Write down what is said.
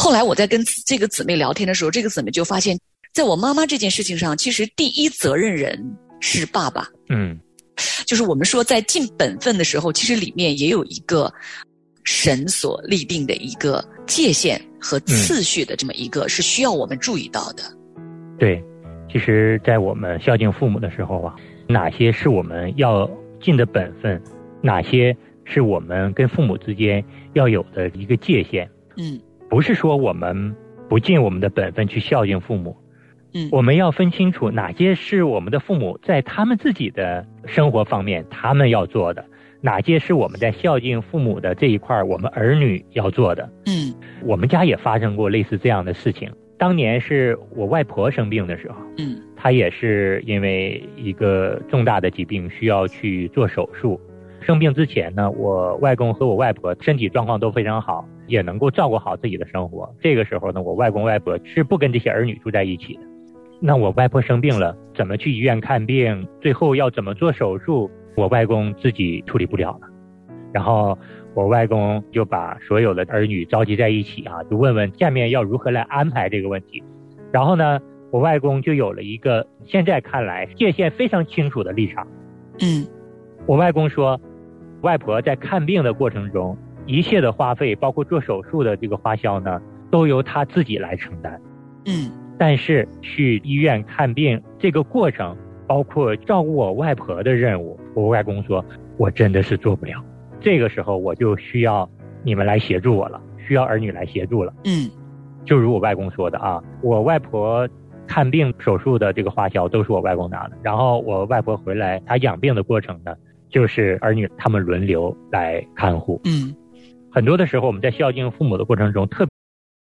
后来我在跟这个姊妹聊天的时候，这个姊妹就发现，在我妈妈这件事情上，其实第一责任人是爸爸。就是我们说在尽本分的时候，其实里面也有一个神所立定的一个界限和次序的这么一个是需要我们注意到的。 对，其实在我们孝敬父母的时候啊，哪些是我们要尽的本分，哪些是我们跟父母之间要有的一个界限。不是说我们不尽我们的本分去孝敬父母，我们要分清楚哪些是我们的父母在他们自己的生活方面他们要做的，哪些是我们在孝敬父母的这一块我们儿女要做的。我们家也发生过类似这样的事情。当年是我外婆生病的时候，她也是因为一个重大的疾病需要去做手术。生病之前呢，我外公和我外婆身体状况都非常好，也能够照顾好自己的生活。这个时候呢，我外公外婆是不跟这些儿女住在一起的。那我外婆生病了，怎么去医院看病，最后要怎么做手术，我外公自己处理不了了。然后我外公就把所有的儿女召集在一起啊，就问问下面要如何来安排这个问题。然后呢，我外公就有了一个现在看来界限非常清楚的立场。我外公说，外婆在看病的过程中，一切的花费，包括做手术的这个花销呢，都由他自己来承担。但是去医院看病这个过程，包括照顾我外婆的任务，我外公说，我真的是做不了。这个时候我就需要你们来协助我了，需要儿女来协助了。就如我外公说的啊，我外婆看病手术的这个花销都是我外公拿的，然后我外婆回来她养病的过程呢，就是儿女他们轮流来看护。很多的时候我们在孝敬父母的过程中，特